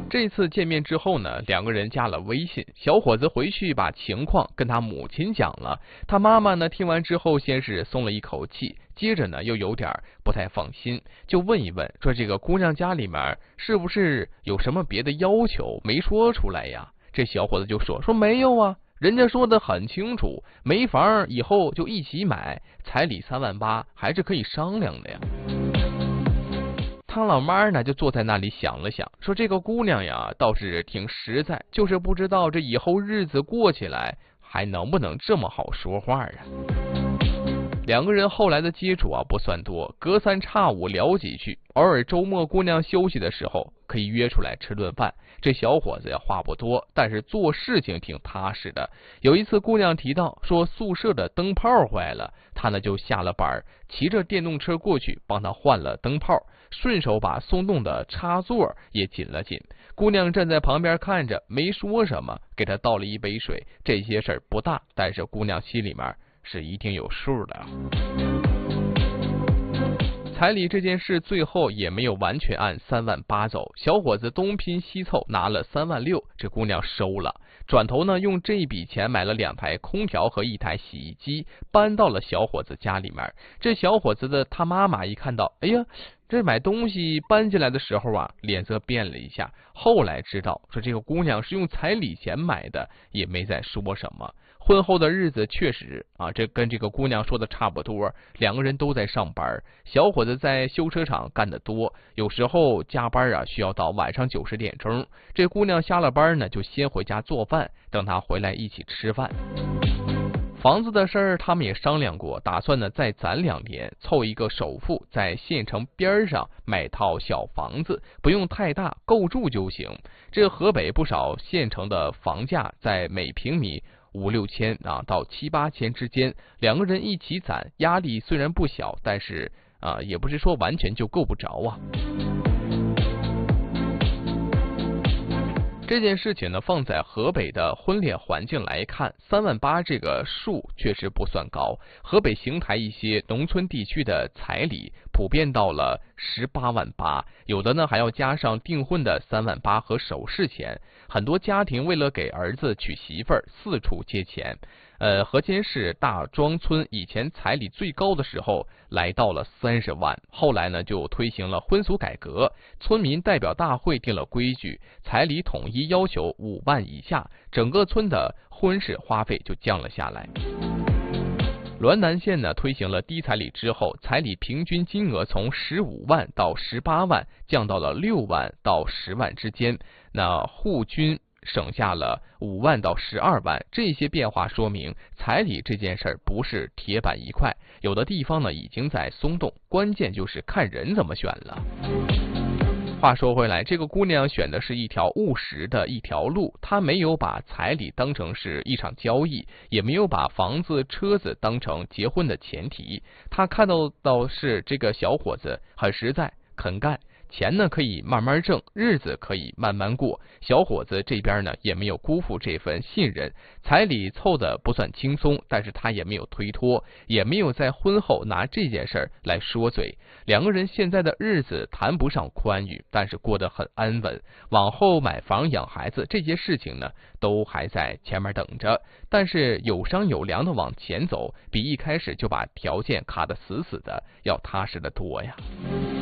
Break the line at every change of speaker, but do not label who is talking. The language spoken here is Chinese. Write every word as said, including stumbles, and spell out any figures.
这次见面之后呢，两个人加了微信。小伙子回去把情况跟他母亲讲了，他妈妈呢听完之后先是松了一口气，接着呢又有点不太放心，就问一问说这个姑娘家里面是不是有什么别的要求没说出来呀？这小伙子就说说没有啊，人家说的很清楚，没房以后就一起买，彩礼三万八还是可以商量的呀。他老妈呢就坐在那里想了想，说这个姑娘呀倒是挺实在，就是不知道这以后日子过起来还能不能这么好说话啊。两个人后来的接触啊不算多，隔三差五聊几句，偶尔周末姑娘休息的时候可以约出来吃顿饭。这小伙子呀话不多，但是做事情挺踏实的。有一次姑娘提到说宿舍的灯泡坏了，他呢就下了班，骑着电动车过去帮他换了灯泡，顺手把松动的插座也紧了紧。姑娘站在旁边看着，没说什么，给他倒了一杯水。这些事儿不大，但是姑娘心里面是一定有数的。彩礼这件事最后也没有完全按三万八走，小伙子东拼西凑拿了三万六，这姑娘收了，转头呢用这笔钱买了两台空调和一台洗衣机，搬到了小伙子家里面。这小伙子的他妈妈一看到，哎呀，这买东西搬进来的时候啊，脸色变了一下，后来知道说这个姑娘是用彩礼钱买的，也没再说什么。婚后的日子确实啊，这跟这个姑娘说的差不多，两个人都在上班，小伙子在修车厂干得多，有时候加班啊需要到晚上九十点钟，这姑娘下了班呢就先回家做饭，等他回来一起吃饭。房子的事儿他们也商量过，打算呢再攒两年，凑一个首付，在县城边上买套小房子，不用太大，够住就行。这河北不少县城的房价在每平米五六千啊到七八千之间，两个人一起攒，压力虽然不小，但是啊也不是说完全就够不着啊。这件事情呢，放在河北的婚恋环境来看，三万八这个数确实不算高。河北邢台一些农村地区的彩礼普遍到了十八万八，有的呢还要加上订婚的三万八和首饰钱。很多家庭为了给儿子娶媳妇儿，四处借钱。呃，河间市大庄村以前彩礼最高的时候来到了三十万，后来呢就推行了婚俗改革，村民代表大会定了规矩，彩礼统一要求五万以下，整个村的婚事花费就降了下来。滦南县呢推行了低彩礼之后，彩礼平均金额从十五万到十八万降到了六万到十万之间，那户均省下了五万到十二万，这些变化说明彩礼这件事儿不是铁板一块，有的地方呢已经在松动，关键就是看人怎么选了。话说回来，这个姑娘选的是一条务实的一条路，她没有把彩礼当成是一场交易，也没有把房子车子当成结婚的前提。她看到到是这个小伙子很实在，肯干，钱呢可以慢慢挣，日子可以慢慢过。小伙子这边呢也没有辜负这份信任，彩礼凑的不算轻松，但是他也没有推脱，也没有在婚后拿这件事儿来说嘴。两个人现在的日子谈不上宽裕，但是过得很安稳。往后买房养孩子这些事情呢都还在前面等着，但是有商有量的往前走，比一开始就把条件卡得死死的要踏实的多呀。